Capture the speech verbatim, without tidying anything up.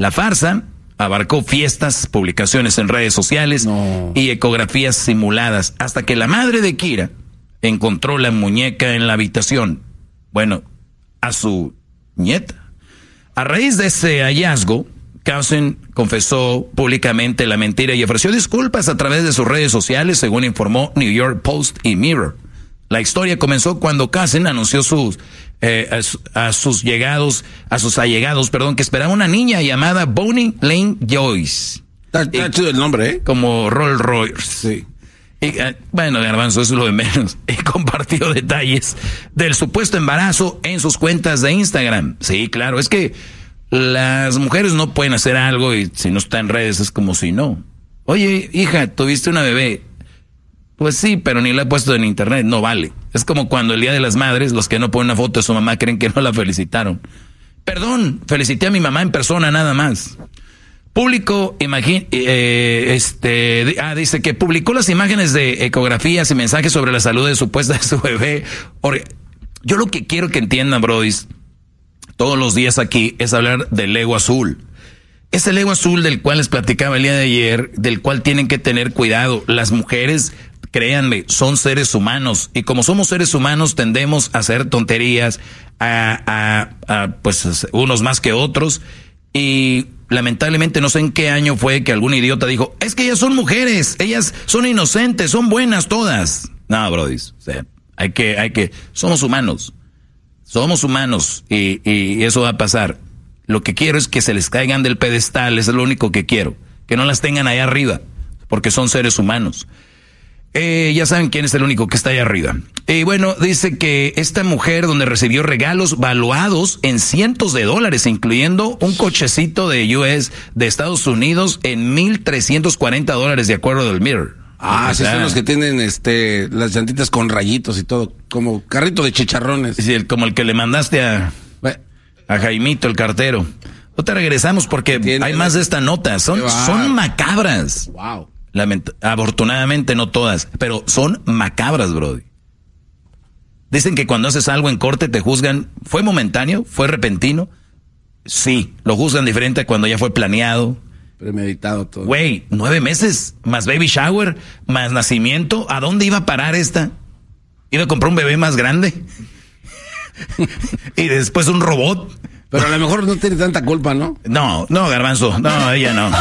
La farsa abarcó fiestas, publicaciones en redes sociales no. y ecografías simuladas, hasta que la madre de Kira encontró la muñeca en la habitación. Bueno, a su nieta. A raíz de ese hallazgo, Cousin confesó públicamente la mentira y ofreció disculpas a través de sus redes sociales, según informó New York Post y Mirror. La historia comenzó cuando Cousin anunció sus, eh, a, a sus llegados, a sus allegados, perdón, que esperaba una niña llamada Bonnie Lane Joyce. Está, está chido el nombre, ¿eh? Como Rolls Royce. Sí. Y, bueno, Garbanzo, eso es lo de menos. Y compartió detalles del supuesto embarazo en sus cuentas de Instagram. Sí, claro, es que las mujeres no pueden hacer algo y si no está en redes es como si no. Oye, hija, ¿tuviste una bebé? Pues sí, pero ni la he puesto en internet, no vale. Es como cuando el Día de las Madres, los que no ponen una foto de su mamá creen que no la felicitaron. Perdón, felicité a mi mamá en persona nada más. Público, imagín, eh, este, ah, dice que publicó las imágenes de ecografías y mensajes sobre la salud de supuesta de su bebé. Yo lo que quiero que entiendan, brodis, todos los días aquí, es hablar del ego azul. Es el ego azul del cual les platicaba el día de ayer, del cual tienen que tener cuidado. Las mujeres, créanme, son seres humanos. Y como somos seres humanos, tendemos a hacer tonterías, a, a, a pues, unos más que otros. Y lamentablemente no sé en qué año fue que algún idiota dijo, es que ellas son mujeres, ellas son inocentes, son buenas todas. No, brodis, o sea, hay que, hay que, somos humanos, somos humanos y, y eso va a pasar. Lo que quiero es que se les caigan del pedestal, eso es lo único que quiero, que no las tengan allá arriba, porque son seres humanos. Eh, ya saben quién es el único que está allá arriba. Y eh, bueno, dice que esta mujer donde recibió regalos valuados en cientos de dólares, incluyendo un cochecito de U S de Estados Unidos en mil trescientos cuarenta dólares de acuerdo del Mirror. Ah, o sea, sí son los que tienen este las llantitas con rayitos y todo, como carrito de chicharrones. Sí, el, como el que le mandaste a, a Jaimito, el cartero. No te regresamos porque hay más de esta nota. Son, wow. son macabras. Wow. Lament- afortunadamente no todas, pero son macabras, brody. Dicen que cuando haces algo en corte te juzgan, ¿fue momentáneo? ¿Fue repentino? Sí, lo juzgan diferente a cuando ya fue planeado. Premeditado todo. Güey, nueve meses, más baby shower, más nacimiento. ¿A dónde iba a parar esta? ¿Iba a comprar un bebé más grande? Y después un robot. Pero a lo mejor no tiene tanta culpa, ¿no? No, no, Garbanzo, no, ella no.